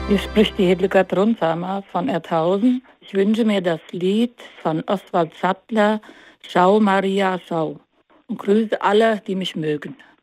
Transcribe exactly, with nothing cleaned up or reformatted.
Hier spricht die Hildegard Rundsamer von Erdhausen. Ich wünsche mir das Lied von Oswald Sattler, Schau Maria, schau, und grüße alle, die mich mögen.